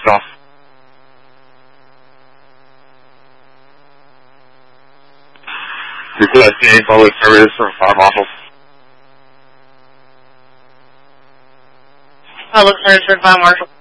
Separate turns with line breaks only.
off. Requesting public service from Fire Marshal.
Public service for Fire Marshal.